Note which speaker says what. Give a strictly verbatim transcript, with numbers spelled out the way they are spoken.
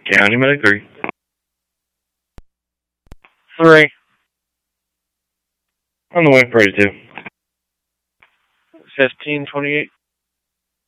Speaker 1: County Medic three.
Speaker 2: Three.
Speaker 1: On the way for eighty-two.
Speaker 2: Fifteen twenty-eight.